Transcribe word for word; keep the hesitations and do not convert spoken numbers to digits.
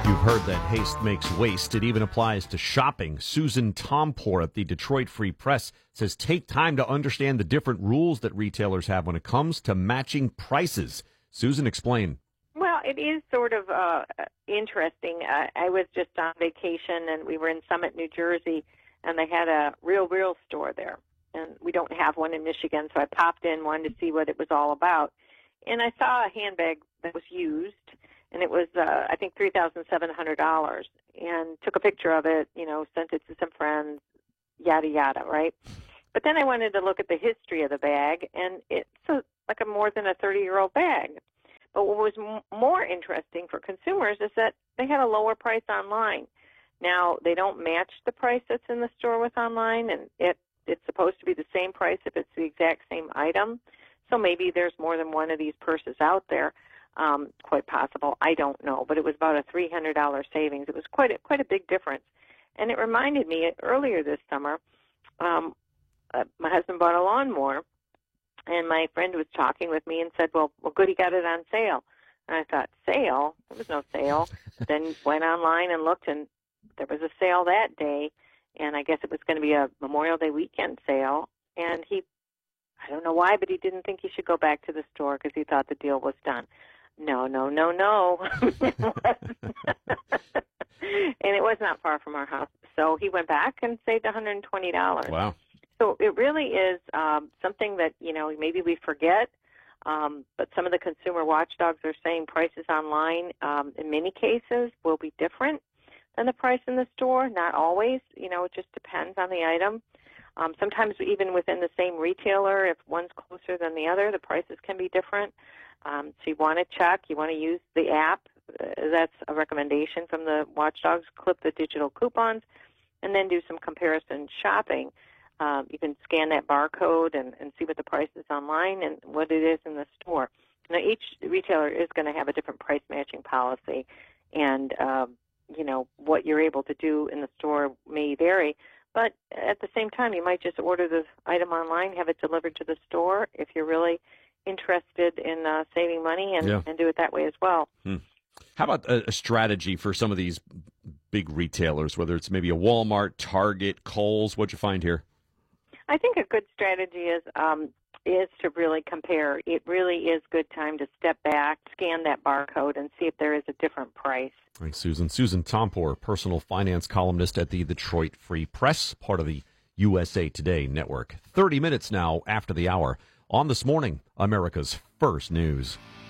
You've heard that haste makes waste. It even applies to shopping. Susan Tompor at the Detroit Free Press says take time to understand the different rules that retailers have when it comes to matching prices. Susan, explain. Well, it is sort of uh, interesting. Uh, I was just on vacation, and we were in Summit, New Jersey, and they had a Real Real store there. And we don't have one in Michigan, so I popped in, wanted to see what it was all about. And I saw a handbag that was used, and it was, uh, I think, three thousand seven hundred dollars, and took a picture of it, you know, sent it to some friends, yada, yada, right? But then I wanted to look at the history of the bag, and it's a, like a more than a thirty-year-old bag. But what was m- more interesting for consumers is that they had a lower price online. Now, they don't match the price that's in the store with online, and it it's supposed to be the same price if it's the exact same item. So maybe there's more than one of these purses out there. Um, quite possible. I don't know. But it was about a three hundred dollars savings. It was quite a, quite a big difference. And it reminded me, earlier this summer, um, uh, my husband bought a lawnmower, and my friend was talking with me and said, well, well, good, he got it on sale. And I thought, sale? There was no sale. Then went online and looked, and there was a sale that day, and I guess it was going to be a Memorial Day weekend sale. And he, I don't know why, but he didn't think he should go back to the store because he thought the deal was done. No, no, no, no. It was. And it was not far from our house. So he went back and saved one hundred twenty dollars. Wow. So it really is um, something that, you know, maybe we forget, um, but some of the consumer watchdogs are saying prices online um, in many cases will be different than the price in the store. Not always. You know, it just depends on the item. Um, sometimes even within the same retailer, if one's closer than the other, the prices can be different. Um, so you want to check. You want to use the app. Uh, that's a recommendation from the watchdogs. Clip the digital coupons and then do some comparison shopping. Um, you can scan that barcode and, and see what the price is online and what it is in the store. Now, each retailer is going to have a different price matching policy, and um, you know what you're able to do in the store may vary. But at the same time, you might just order the item online, have it delivered to the store if you're really interested in uh, saving money, and, yeah. and do it that way as well. Hmm. How about a, a strategy for some of these big retailers, whether it's maybe a Walmart, Target, Kohl's? What'd you find here? I think a good strategy is um, is to really compare. It really is good time to step back, scan that barcode, and see if there is a different price. Thanks, Susan. Susan Tompor, personal finance columnist at the Detroit Free Press, part of the U S A Today network. thirty minutes now after the hour on This Morning, America's First News.